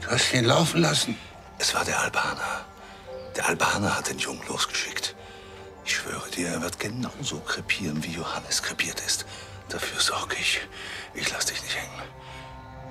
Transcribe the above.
Du hast ihn laufen lassen? Es war der Albaner. Der Albaner hat den Jungen losgeschickt. Ich schwöre dir, er wird genauso krepieren, wie Johannes krepiert ist. Dafür sorge ich. Ich lass dich nicht hängen.